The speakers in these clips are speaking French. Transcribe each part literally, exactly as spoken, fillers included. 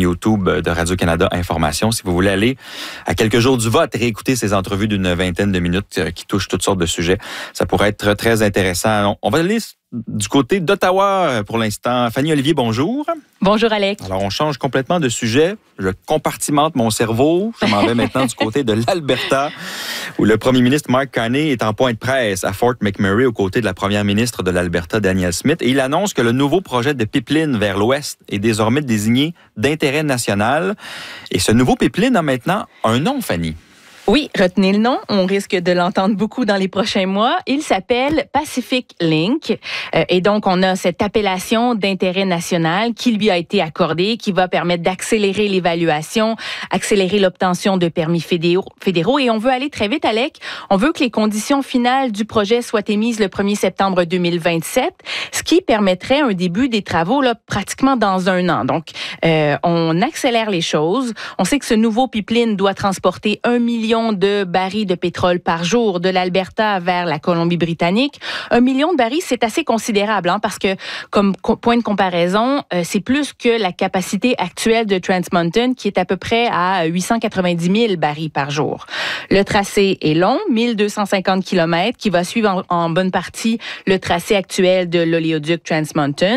YouTube de Radio-Canada Information. Si vous voulez aller à quelques jours du vote, réécouter ces entrevues d'une vingtaine de minutes qui touchent toutes sortes de sujets, ça pourrait être très intéressant. On va aller du côté d'Ottawa pour l'instant. Fanny Olivier, bonjour. Bonjour, Alex. Alors, on change complètement de sujet. Je compartimente mon cerveau. Je m'en vais maintenant du côté de l'Alberta, où le premier ministre Mark Carney est en point de presse à Fort McMurray aux côtés de la première ministre de l'Alberta, Danielle Smith. Et il annonce que le nouveau projet de pipeline vers l'ouest est désormais désigné d'intérêt national. Et ce nouveau pipeline a maintenant un nom, Fanny. Oui, retenez le nom. On risque de l'entendre beaucoup dans les prochains mois. Il s'appelle Pacific Link. Euh, et donc, on a cette appellation d'intérêt national qui lui a été accordée, qui va permettre d'accélérer l'évaluation, accélérer l'obtention de permis fédéraux, fédéraux. Et on veut aller très vite, Alec. On veut que les conditions finales du projet soient émises le premier septembre deux mille vingt-sept, ce qui permettrait un début des travaux là, pratiquement dans un an. Donc, euh, on accélère les choses. On sait que ce nouveau pipeline doit transporter un million de barils de pétrole par jour de l'Alberta vers la Colombie-Britannique. Un million de barils, c'est assez considérable, hein, parce que, comme co- point de comparaison, euh, c'est plus que la capacité actuelle de Trans Mountain, qui est à peu près à huit cent quatre-vingt-dix mille barils par jour. Le tracé est long, mille deux cent cinquante kilomètres, qui va suivre en, en bonne partie le tracé actuel de l'oléoduc Trans Mountain.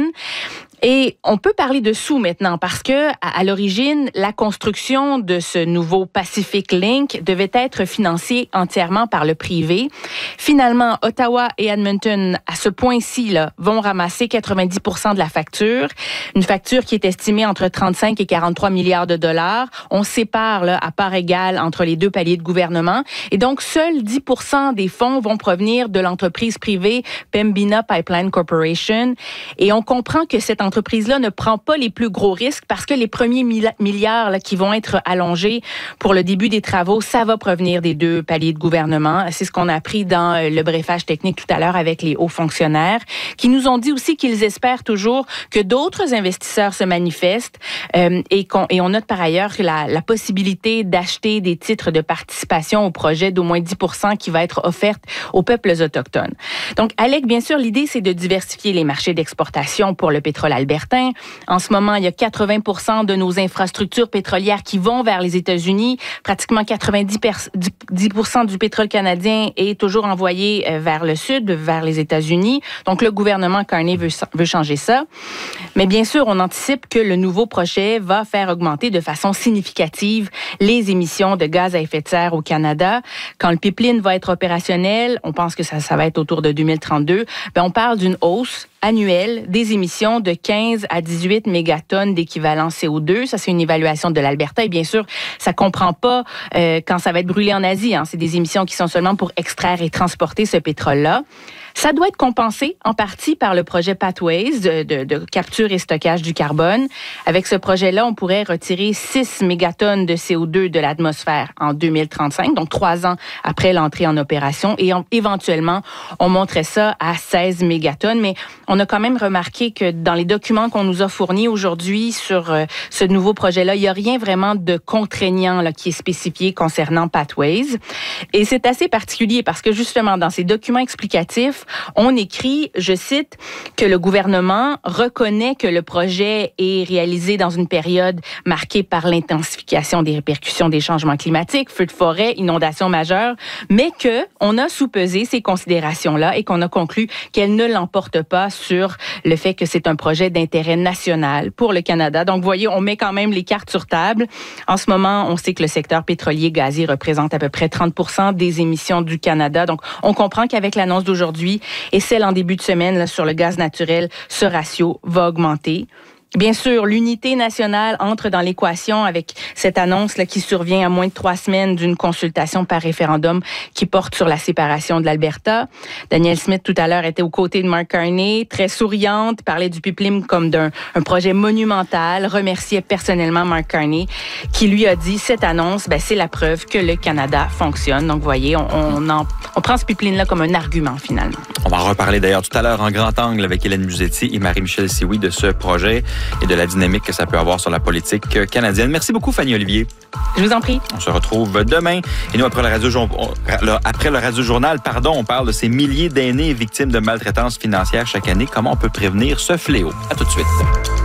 Et on peut parler de sous maintenant parce que, à, à l'origine, la construction de ce nouveau Pacific Link devait être financée entièrement par le privé. Finalement, Ottawa et Edmonton, à ce point-ci, là, vont ramasser quatre-vingt-dix pour cent de la facture. Une facture qui est estimée entre trente-cinq et quarante-trois milliards de dollars. On sépare, là, à part égale entre les deux paliers de gouvernement. Et donc, seuls dix pour cent des fonds vont provenir de l'entreprise privée Pembina Pipeline Corporation. Et on comprend que cette entreprise-là ne prend pas les plus gros risques parce que les premiers milliards là, qui vont être allongés pour le début des travaux, ça va provenir des deux paliers de gouvernement. C'est ce qu'on a appris dans le briefage technique tout à l'heure avec les hauts fonctionnaires qui nous ont dit aussi qu'ils espèrent toujours que d'autres investisseurs se manifestent euh, et, qu'on, et on note par ailleurs la, la possibilité d'acheter des titres de participation au projet d'au moins dix pour cent qui va être offerte aux peuples autochtones. Donc, Alec, bien sûr, l'idée, c'est de diversifier les marchés d'exportation pour le pétrole albertain. En ce moment, il y a quatre-vingts pour cent de nos infrastructures pétrolières qui vont vers les États-Unis. Pratiquement quatre-vingt-dix pour cent du pétrole canadien est toujours envoyé vers le sud, vers les États-Unis. Donc, le gouvernement Carney veut, veut changer ça. Mais bien sûr, on anticipe que le nouveau projet va faire augmenter de façon significative les émissions de gaz à effet de serre au Canada. Quand le pipeline va être opérationnel, on pense que ça, ça va être autour de deux mille trente-deux, ben on parle d'une hausse annuelle des émissions de quinze à dix-huit mégatonnes d'équivalent C O deux. Ça, c'est une évaluation de l'Alberta. Et bien sûr, ça ne comprend pas euh, quand ça va être brûlé en Asie. Hein. C'est des émissions qui sont seulement pour extraire et transporter ce pétrole-là. Ça doit être compensé en partie par le projet Pathways de, de, de capture et stockage du carbone. Avec ce projet-là, on pourrait retirer six mégatonnes de C O deux de l'atmosphère en deux mille trente-cinq, donc trois ans après l'entrée en opération. Et on, éventuellement, on monterait ça à seize mégatonnes. Mais on a quand même remarqué que dans les documents qu'on nous a fournis aujourd'hui sur euh, ce nouveau projet-là, il n'y a rien vraiment de contraignant là, qui est spécifié concernant Pathways. Et c'est assez particulier parce que justement, dans ces documents explicatifs, on écrit, je cite, que le gouvernement reconnaît que le projet est réalisé dans une période marquée par l'intensification des répercussions des changements climatiques, feux de forêt, inondations majeures, mais que on a soupesé ces considérations-là et qu'on a conclu qu'elles ne l'emportent pas sur le fait que c'est un projet d'intérêt national pour le Canada. Donc, vous voyez, on met quand même les cartes sur table. En ce moment, on sait que le secteur pétrolier gazier représente à peu près trente pour cent des émissions du Canada. Donc, on comprend qu'avec l'annonce d'aujourd'hui et celle en début de semaine là, sur le gaz naturel, ce ratio va augmenter. Bien sûr, l'unité nationale entre dans l'équation avec cette annonce là qui survient à moins de trois semaines d'une consultation par référendum qui porte sur la séparation de l'Alberta. Danielle Smith, tout à l'heure, était aux côtés de Mark Carney, très souriante, parlait du pipeline comme d'un un projet monumental, remerciait personnellement Mark Carney, qui lui a dit, cette annonce, ben, c'est la preuve que le Canada fonctionne. Donc, vous voyez, on, on, en, on prend ce pipeline-là comme un argument, finalement. On va en reparler d'ailleurs tout à l'heure en grand angle avec Hélène Musetti et Marie-Michel Sioui de ce projet et de la dynamique que ça peut avoir sur la politique canadienne. Merci beaucoup, Fanny Olivier. Je vous en prie. On se retrouve demain. Et nous, après le radio, après le radio journal, pardon, on parle de ces milliers d'aînés victimes de maltraitance financière chaque année. Comment on peut prévenir ce fléau? À tout de suite.